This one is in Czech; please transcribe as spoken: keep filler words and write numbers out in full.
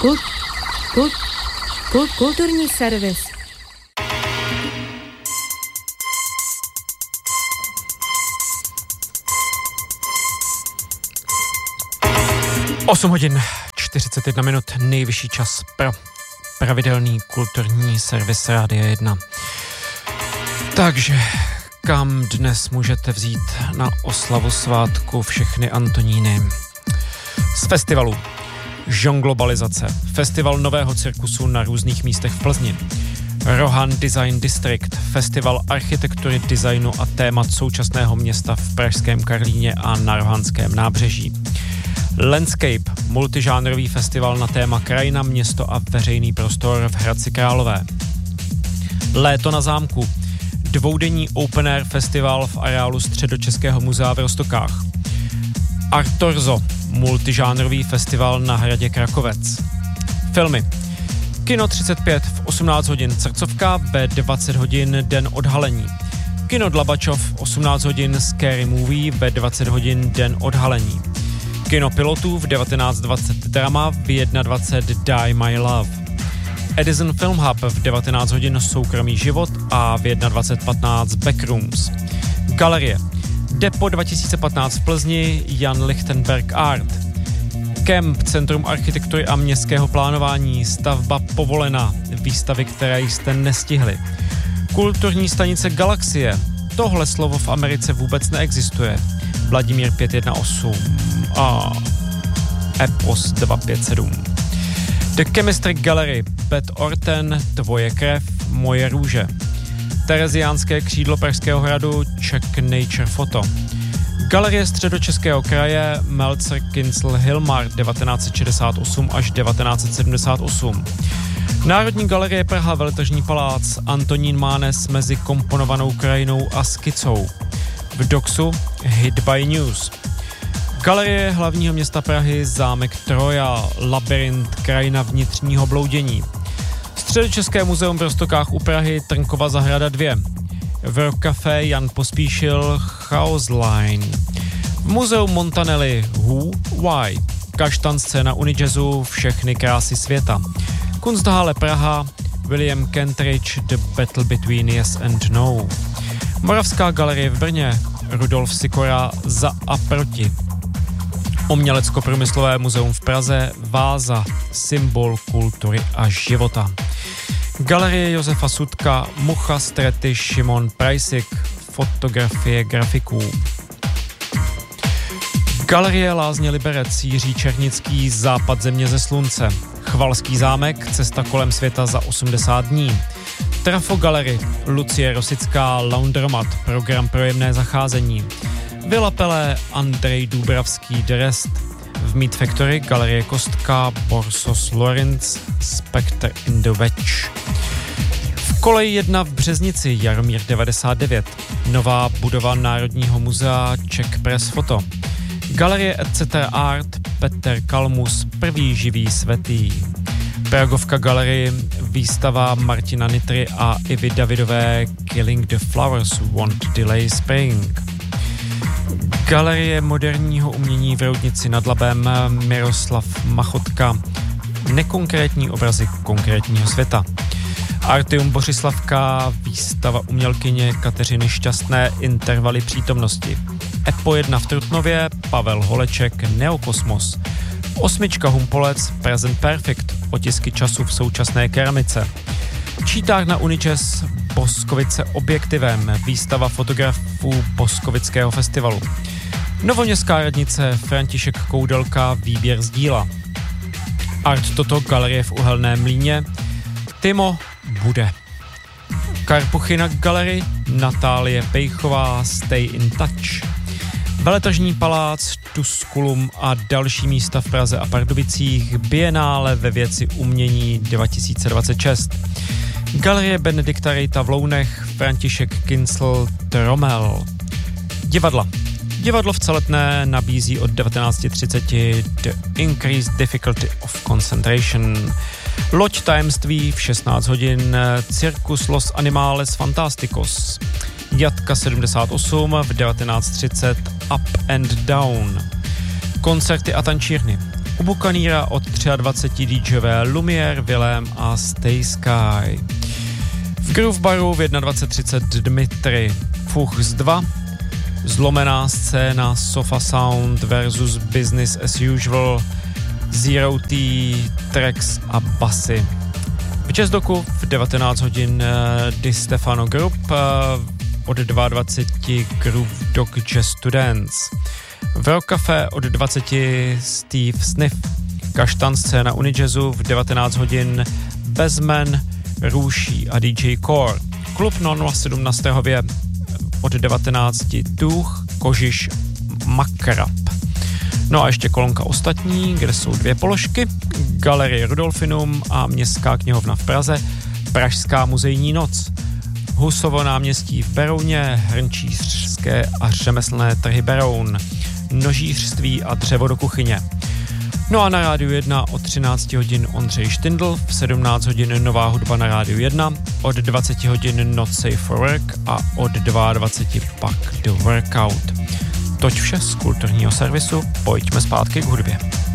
Kult, kult, kult, kulturní servis. osm hodin čtyřicet jedna minut, nejvyšší čas pro pravidelný kulturní servis Rádia jedna. Takže kam dnes můžete vzít na oslavu svátku všechny Antoníny? Z festivalu Žonglobalizace, festival nového cirkusu na různých místech v Plzni. Rohan Design District, festival architektury, designu a témat současného města v pražském Karlíně a na Rohanském nábřeží. Landscape, multižánrový festival na téma krajina, město a veřejný prostor v Hradci Králové. Léto na zámku, dvoudenní open air festival v areálu Středočeského muzea v Roztokách. Artorzo, multižánrový festival na hradě Krakovec. Filmy. Kino třicet pět v osmnáct hodin Srdcovka, ve dvacet hodin Den odhalení. Kino Dlabačov v osmnáct hodin Scary Movie, ve dvacet hodin Den odhalení. Kino Pilotů v devatenáct dvacet Drama, v dvacet jedna Die My Love. Edison Film Hub v devatenáct hodin Soukromý život a v dvacet jedna patnáct Backrooms. Galerie. Depo dva tisíce patnáct v Plzni, Jan Lichtenberg Art. Kemp, Centrum architektury a městského plánování, stavba povolena, výstavy, které jste nestihli. Kulturní stanice Galaxie, tohle slovo v Americe vůbec neexistuje. Vladimír pět set osmnáct a Epos dvě set padesát sedm. The Chemistry Gallery, Beth Orten, Tvoje krev, moje růže. Tereziánské křídlo Pražského hradu, Czech Nature Photo. Galerie Středočeského kraje, Meltzer Kincl Hilmar devatenáct set šedesát osm až devatenáct set sedmdesát osm. Národní galerie Praha, Veletržní palác, Antonín Mánes mezi komponovanou krajinou a skicou. V Doxu Hit by News. Galerie hlavního města Prahy, zámek Troja, Labyrint, krajina vnitřního bloudění. Středočeské muzeum v Roztokách u Prahy, Trnkova zahrada dva. V Rock Café Jan Pospíšil, Chaos Line. V muzeu Montanelli Who, Why. Kaštan scéna Unijazzu, všechny krásy světa. Kunsthalle Praha, William Kentridge, The Battle Between Yes and No. Moravská galerie v Brně, Rudolf Sikora, Za a proti. Umělecko-průmyslové muzeum v Praze, Váza, symbol kultury a života. Galerie Josefa Sudka, Mucha, Strety, Šimon Prajsik, fotografie grafiků. Galerie Lázně Liberec, Jiří Černický, Západ země ze slunce. Chvalský zámek, cesta kolem světa za osmdesát dní. Trafo Gallery, Lucie Rosická, Laundromat, program pro jemné zacházení. Villa Pelé, Andrej Dubravský, Drest. V Meat Factory, Galerie Kostka, Borsos Lorenz, Spectre in the Wedge. V Koleji jedna v Březnici, Jaromír devadesát devět. Nová budova Národního muzea, Czech Press Photo. Galerie et cetera Art, Petr Kalmus, první živý svätý. Pragovka Galerie, výstava Martina Nitry a Ivy Davidové Killing the Flowers Won't Delay Spring. Galerie moderního umění v Roudnici nad Labem, Miroslav Machotka, nekonkrétní obrazy konkrétního světa. Artium Bořislavka, výstava umělkyně Kateřiny Šťastné, Intervaly přítomnosti. Epo jedna v Trutnově, Pavel Holeček, Neokosmos. Osmička Humpolec, Present Perfect, otisky času v současné keramice. Číták na Uničes, Boskovice objektivem, výstava fotografů Boskovického festivalu. Novoměstská radnice, František Koudelka, výběr z díla. Art Toto, Galerie v Uhelném Mlýně, Timo bude. Karpuchyna Gallery, Natálie Pejchová, Stay in Touch. Veletržní palác, Tusculum a další místa v Praze a Pardubicích, Bienále ve věci umění dva tisíce dvacet šest. Galerie Benedikta Rejta v Lounech, František Kincl, Tromel. Divadla. Divadlo v Celetné nabízí od devatenáct třicet The Increased Difficulty of Concentration. Loď tajemství v šestnáct hodin, Circus Los Animales Fantasticos. Jatka sedmdesát osm v devatenáct třicet Up and Down. Koncerty a tančírny. U Buccaneera od dvacet tři DJové Lumiere, Willem a Stay Sky. V Groove Baru v dvacet jedna třicet Dmitry Fuchs dva, Zlomená scéna Sofa Sound versus Business as Usual, Zero T, Tracks a basy. V Jazzdoku v devatenáct hodin Di Stefano Group, od dvacet dva Groove Dog Jazz Students. V Rock Café od dvacet Steve Sniff, Kaštan scéna Unijazzu v devatenáct hodin Bezman, Růší a D J Core. Klub nula sedm na Strahově od devatenáct Tuch, Kožiš, Makrab. No a ještě kolonka ostatní, kde jsou dvě položky, Galerie Rudolfinum a Městská knihovna v Praze, Pražská muzejní noc, Husovo náměstí v Berouně, Hrnčířské a řemeslné trhy Beroun, Nožířství a dřevo do kuchyně. No a na Rádiu jedna od třináct hodin Ondřej Štindl, v sedmnáct hodin Nová hudba na Rádiu jedna, od dvacet hodin Not Safe for Work a od dvacet dva pak The Workout. Toť vše z kulturního servisu, pojďme zpátky k hudbě.